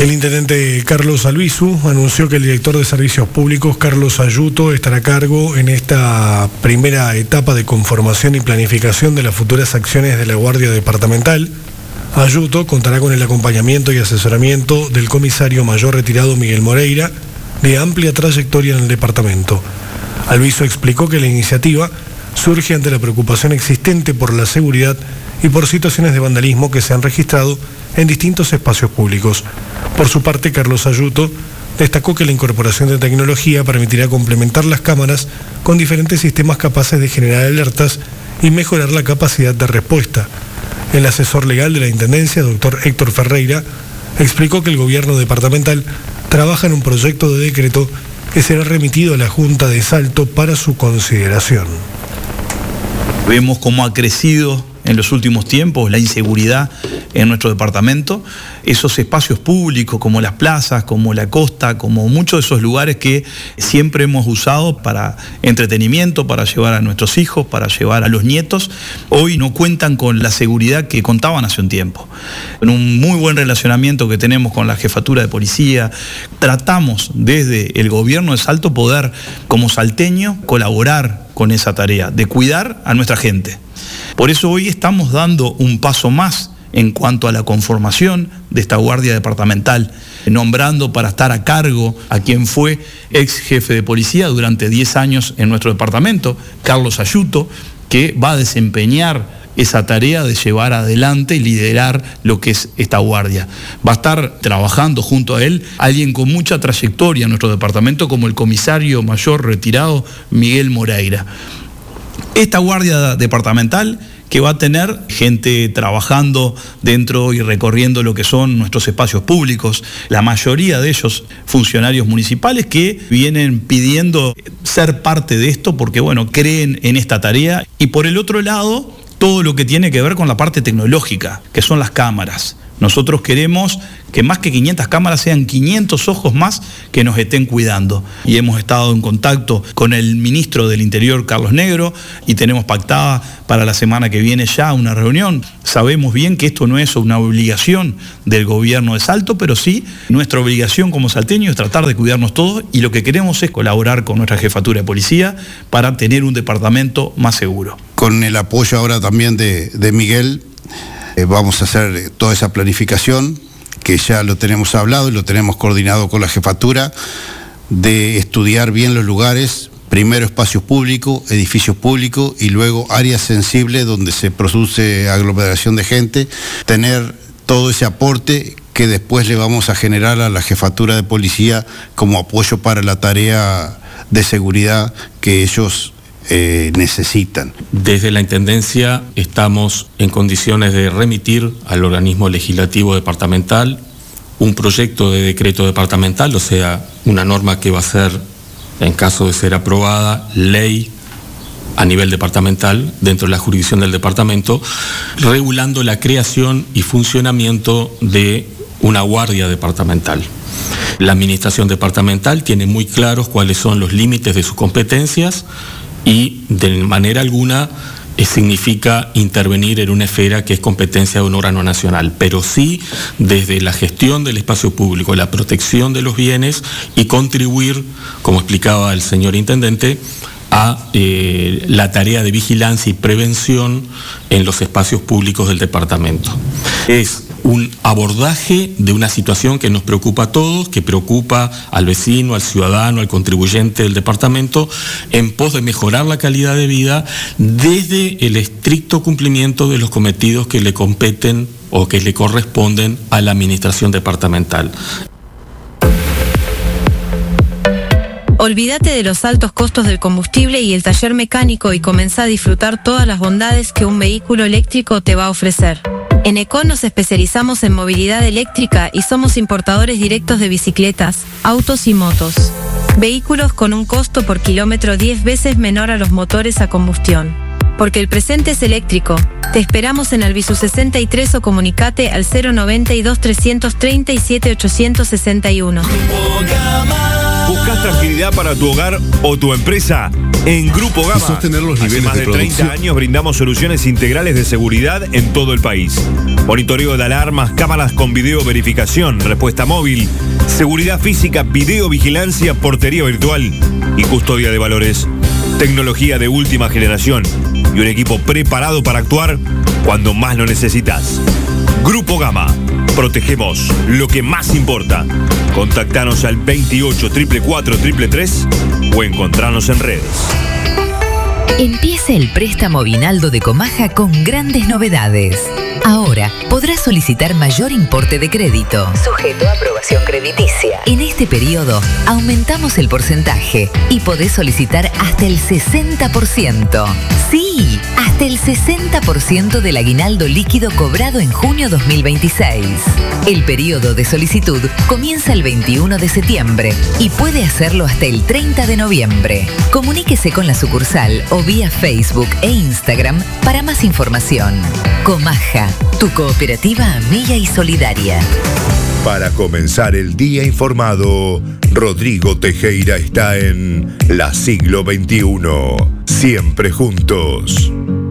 El intendente Carlos Albizu anunció que el director de Servicios Públicos, Carlos Ayuto, estará a cargo en esta primera etapa de conformación y planificación de las futuras acciones de la Guardia Departamental. Ayuto contará con el acompañamiento y asesoramiento del comisario mayor retirado Miguel Moreira, de amplia trayectoria en el departamento. Albizu explicó que la iniciativa surge ante la preocupación existente por la seguridad y por situaciones de vandalismo que se han registrado en distintos espacios públicos. Por su parte, Carlos Ayuto destacó que la incorporación de tecnología permitirá complementar las cámaras con diferentes sistemas capaces de generar alertas y mejorar la capacidad de respuesta. El asesor legal de la Intendencia, doctor Héctor Ferreira, explicó que el gobierno departamental trabaja en un proyecto de decreto que será remitido a la Junta de Salto para su consideración. Vemos cómo ha crecido en los últimos tiempos la inseguridad en nuestro departamento, esos espacios públicos como las plazas, como la costa, como muchos de esos lugares que siempre hemos usado para entretenimiento, para llevar a nuestros hijos, para llevar a los nietos, hoy no cuentan con la seguridad que contaban hace un tiempo. En un muy buen relacionamiento que tenemos con la Jefatura de Policía, tratamos desde el gobierno de Salto poder, como salteño, colaborar con esa tarea de cuidar a nuestra gente. Por eso hoy estamos dando un paso más en cuanto a la conformación de esta Guardia Departamental, nombrando para estar a cargo a quien fue ex jefe de policía durante 10 años en nuestro departamento, Carlos Ayuto, que va a desempeñar esa tarea de llevar adelante y liderar lo que es esta guardia. Va a estar trabajando junto a él alguien con mucha trayectoria en nuestro departamento, como el comisario mayor retirado Miguel Moreira. Esta guardia departamental que va a tener gente trabajando dentro y recorriendo lo que son nuestros espacios públicos, la mayoría de ellos funcionarios municipales que vienen pidiendo ser parte de esto porque, bueno, creen en esta tarea. Y por el otro lado, todo lo que tiene que ver con la parte tecnológica, que son las cámaras. Nosotros queremos que más que 500 cámaras sean 500 ojos más que nos estén cuidando. Y hemos estado en contacto con el ministro del Interior, Carlos Negro, y tenemos pactada para la semana que viene ya una reunión. Sabemos bien que esto no es una obligación del gobierno de Salto, pero sí nuestra obligación como salteños es tratar de cuidarnos todos, y lo que queremos es colaborar con nuestra Jefatura de Policía para tener un departamento más seguro. Con el apoyo ahora también de Miguel, vamos a hacer toda esa planificación que ya lo tenemos hablado y lo tenemos coordinado con la jefatura, de estudiar bien los lugares, primero espacios públicos, edificios públicos y luego áreas sensibles donde se produce aglomeración de gente, tener todo ese aporte que después le vamos a generar a la jefatura de policía como apoyo para la tarea de seguridad que ellos necesitan. Desde la Intendencia estamos en condiciones de remitir al organismo legislativo departamental un proyecto de decreto departamental, o sea, una norma que va a ser, en caso de ser aprobada, ley a nivel departamental, dentro de la jurisdicción del departamento, regulando la creación y funcionamiento de una guardia departamental. La administración departamental tiene muy claros cuáles son los límites de sus competencias y de manera alguna significa intervenir en una esfera que es competencia de un órgano nacional, pero sí desde la gestión del espacio público, la protección de los bienes y contribuir, como explicaba el señor intendente, a la tarea de vigilancia y prevención en los espacios públicos del departamento. Es un abordaje de una situación que nos preocupa a todos, que preocupa al vecino, al ciudadano, al contribuyente del departamento, en pos de mejorar la calidad de vida desde el estricto cumplimiento de los cometidos que le competen o que le corresponden a la administración departamental. Olvídate de los altos costos del combustible y el taller mecánico y comenzá a disfrutar todas las bondades que un vehículo eléctrico te va a ofrecer. En Econ nos especializamos en movilidad eléctrica y somos importadores directos de bicicletas, autos y motos. Vehículos con un costo por kilómetro 10 veces menor a los motores a combustión. Porque el presente es eléctrico. Te esperamos en Albizu 63 o comunicate al 092 337 861. ¿Buscas tranquilidad para tu hogar o tu empresa? En Grupo Gama, sostener los hace niveles más de de 30 producción. años brindamos soluciones integrales de seguridad en todo el país. Monitoreo de alarmas, cámaras con video verificación, respuesta móvil, seguridad física, videovigilancia, portería virtual y custodia de valores. Tecnología de última generación y un equipo preparado para actuar cuando más lo necesitas. Grupo Gama. Protegemos lo que más importa. Contactanos al 28 444 333 o encontranos en redes. Empieza el préstamo aguinaldo de Comaja con grandes novedades. Ahora podrás solicitar mayor importe de crédito, sujeto a aprobación crediticia. En este periodo aumentamos el porcentaje y podés solicitar hasta el 60%. Sí, hasta el 60% del aguinaldo líquido cobrado en junio 2026. El periodo de solicitud comienza el 21 de septiembre y puede hacerlo hasta el 30 de noviembre. Comuníquese con la sucursal o vía Facebook e Instagram para más información. Comaja, tu cooperativa amiga y solidaria. Para comenzar el día informado, Rodrigo Tejera está en La Siglo XXI. Siempre juntos.